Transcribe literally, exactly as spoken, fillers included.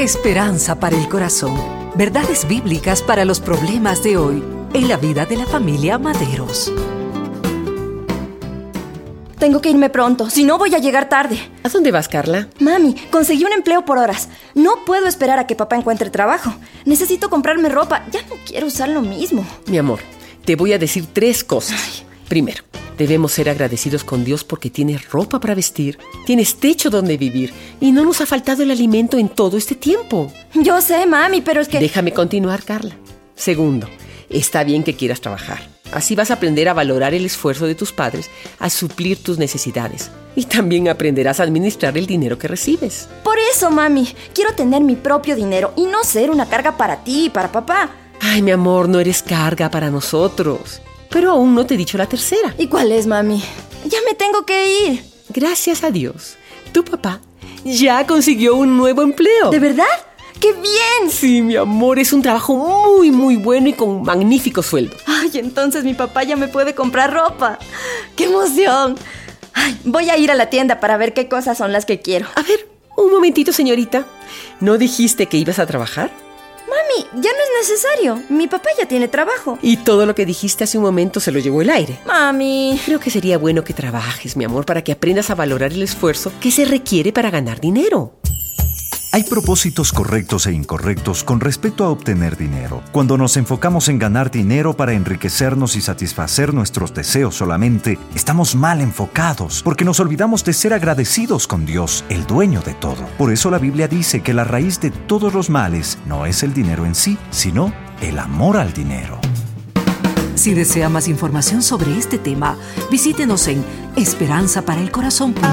Esperanza para el corazón. Verdades bíblicas para los problemas de hoy en la vida de la familia Maderos. Tengo que irme pronto, si no voy a llegar tarde. ¿A dónde vas, Carla? Mami, conseguí un empleo por horas. No puedo esperar a que papá encuentre trabajo. Necesito comprarme ropa. Ya no quiero usar lo mismo. Mi amor, te voy a decir tres cosas. Ay. Primero, debemos ser agradecidos con Dios porque tienes ropa para vestir, tienes techo donde vivir y no nos ha faltado el alimento en todo este tiempo. Yo sé, mami, pero es que... Déjame continuar, Carla. Segundo, está bien que quieras trabajar. Así vas a aprender a valorar el esfuerzo de tus padres, a suplir tus necesidades. Y también aprenderás a administrar el dinero que recibes. Por eso, mami, quiero tener mi propio dinero y no ser una carga para ti y para papá. Ay, mi amor, no eres carga para nosotros. Pero aún no te he dicho la tercera. ¿Y cuál es, mami? Ya me tengo que ir. Gracias a Dios, tu papá ya consiguió un nuevo empleo. ¿De verdad? ¡Qué bien! Sí, mi amor, es un trabajo muy, muy bueno y con magnífico sueldo. Ay, entonces mi papá ya me puede comprar ropa. ¡Qué emoción! Ay, voy a ir a la tienda para ver qué cosas son las que quiero. A ver, un momentito, señorita. ¿No dijiste que ibas a trabajar? Mami, ya no es necesario. Mi papá ya tiene trabajo. Y todo lo que dijiste hace un momento se lo llevó el aire. Mami. Creo que sería bueno que trabajes, mi amor, para que aprendas a valorar el esfuerzo que se requiere para ganar dinero. Hay propósitos correctos e incorrectos con respecto a obtener dinero. Cuando nos enfocamos en ganar dinero para enriquecernos y satisfacer nuestros deseos solamente, estamos mal enfocados porque nos olvidamos de ser agradecidos con Dios, el dueño de todo. Por eso la Biblia dice que la raíz de todos los males no es el dinero en sí, sino el amor al dinero. Si desea más información sobre este tema, visítenos en esperanza para el corazón punto com.